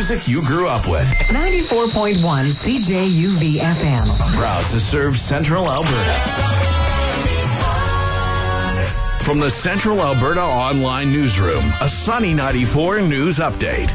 music you grew up with. 94.1 CJUV FM. Proud to serve Central Alberta. From the Central Alberta Online Newsroom, a Sunny 94 news update.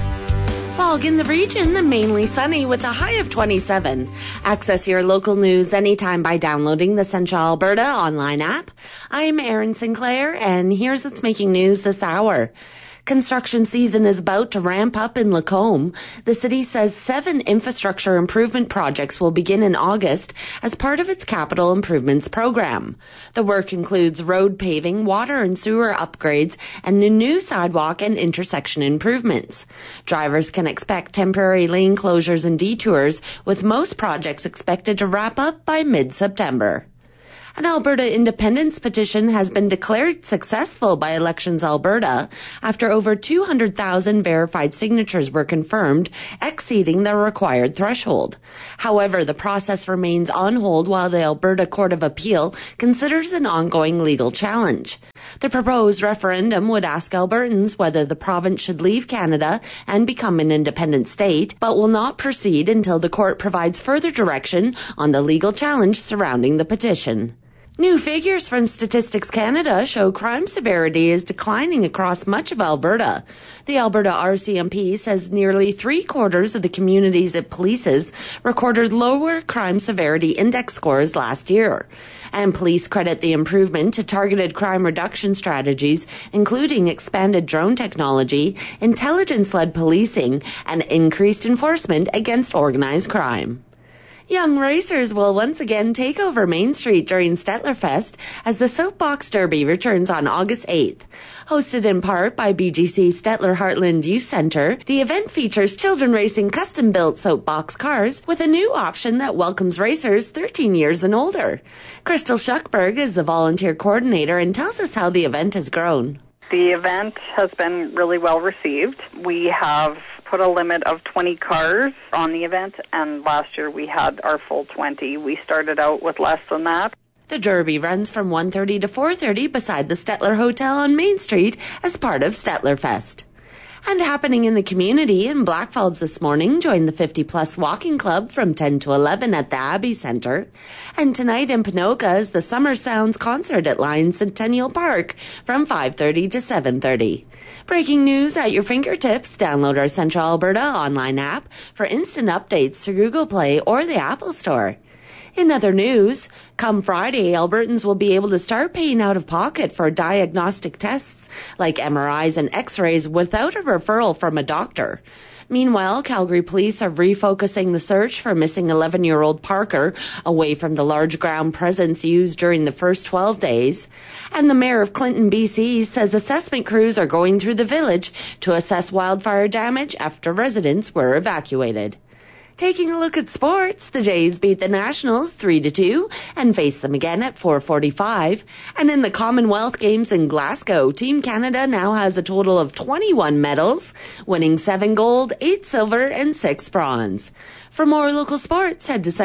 Fog in the region, mainly sunny with a high of 27. Access your local news anytime by downloading the Central Alberta online app. I'm Erin Sinclair, and here's what's making news this hour. Construction season is about to ramp up in Lacombe. The city says 7 infrastructure improvement projects will begin in August as part of its capital improvements program. The work includes road paving, water and sewer upgrades, and new sidewalk and intersection improvements. Drivers can expect temporary lane closures and detours, with most projects expected to wrap up by mid-September. An Alberta independence petition has been declared successful by Elections Alberta after over 200,000 verified signatures were confirmed, exceeding the required threshold. However, the process remains on hold while the Alberta Court of Appeal considers an ongoing legal challenge. The proposed referendum would ask Albertans whether the province should leave Canada and become an independent state, but will not proceed until the court provides further direction on the legal challenge surrounding the petition. New figures from Statistics Canada show crime severity is declining across much of Alberta. The Alberta RCMP says nearly 3/4 of the communities it polices recorded lower crime severity index scores last year. And police credit the improvement to targeted crime reduction strategies, including expanded drone technology, intelligence-led policing, and increased enforcement against organized crime. Young racers will once again take over Main Street during Stettlerfest as the Soapbox Derby returns on August 8th. Hosted in part by BGC Stettler Heartland Youth Centre, the event features children racing custom-built soapbox cars with a new option that welcomes racers 13 years and older. Crystal Schuckberg is the volunteer coordinator and tells us how the event has grown. The event has been really well received. We have put a limit of 20 cars on the event, and last year we had our full 20. We started out with less than that. The Derby runs from 1:30 to 4:30 beside the Stettler Hotel on Main Street as part of Stettlerfest. And happening in the community in Blackfalds this morning, join the 50-plus walking club from 10 to 11 at the Abbey Centre. And tonight in Ponoka is the Summer Sounds concert at Lions Centennial Park from 5:30 to 7:30. Breaking news at your fingertips. Download our Central Alberta online app for instant updates through Google Play or the Apple Store. In other news, come Friday, Albertans will be able to start paying out of pocket for diagnostic tests like MRIs and X-rays without a referral from a doctor. Meanwhile, Calgary police are refocusing the search for missing 11-year-old Parker away from the large ground presence used during the first 12 days. And the mayor of Clinton, BC, says assessment crews are going through the village to assess wildfire damage after residents were evacuated. Taking a look at sports, the Jays beat the Nationals 3-2 and face them again at 4:45. And in the Commonwealth Games in Glasgow, Team Canada now has a total of 21 medals, winning 7 gold, 8 silver, and 6 bronze. For more local sports, head to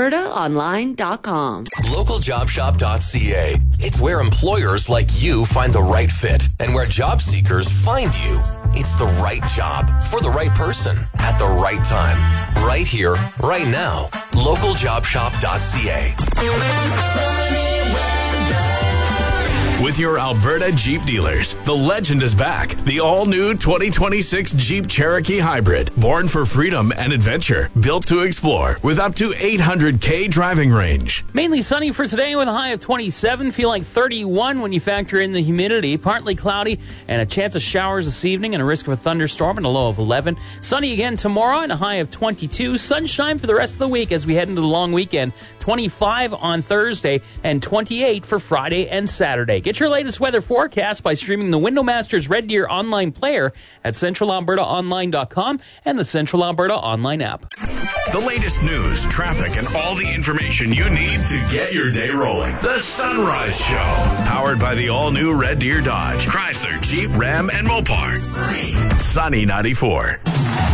centralalbertaonline.com. Localjobshop.ca. It's where employers like you find the right fit and where job seekers find you. It's the right job for the right person at the right time. Right here, right now. Localjobshop.ca. With your Alberta Jeep dealers, the legend is back. The all-new 2026 Jeep Cherokee Hybrid. Born for freedom and adventure. Built to explore with up to 800K driving range. Mainly sunny for today with a high of 27. Feel like 31 when you factor in the humidity. Partly cloudy and a chance of showers this evening and a risk of a thunderstorm and a low of 11. Sunny again tomorrow and a high of 22. Sunshine for the rest of the week as we head into the long weekend. 25 on Thursday and 28 for Friday and Saturday. Get your latest weather forecast by streaming the Windowmasters Red Deer online player at centralalbertaonline.com and the Central Alberta online app. The latest news, traffic, and all the information you need to get your day rolling. The Sunrise Show. Powered by the all-new Red Deer Dodge, Chrysler, Jeep, Ram, and Mopar. Sunny 94.